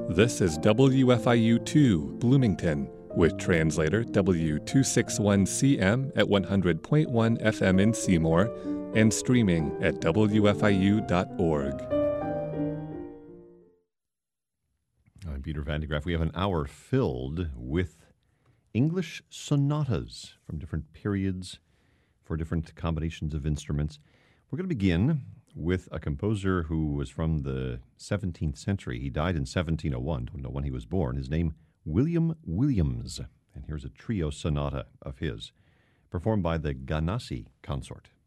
This is WFIU-2, Bloomington, with translator W261CM at 100.1 FM in Seymour and streaming at WFIU.org. I'm Peter Van de Graaff. We have an hour filled with English sonatas from different periods for different combinations of instruments. We're going to begin with a composer who was from the 17th century. He died in 1701. Don't know when he was born. His name, William Williams. And here's a trio sonata of his, performed by the Ganassi Consort.